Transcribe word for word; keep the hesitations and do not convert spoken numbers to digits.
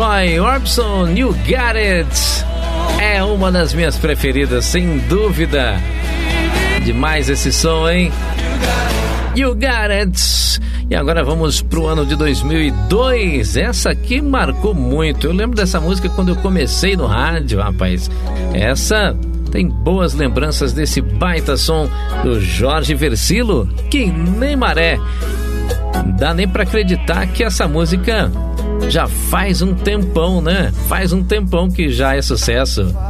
Roy Orbison, You Got It. É uma das minhas preferidas, sem dúvida. Demais esse som, hein? You Got It. E agora vamos pro ano de dois mil e dois. Essa aqui marcou muito. Eu lembro dessa música quando eu comecei no rádio, rapaz. Essa tem boas lembranças desse baita som do Jorge Versilo, Que Nem Maré. Dá nem pra acreditar que essa música já faz um tempão, né? Faz um tempão que já é sucesso.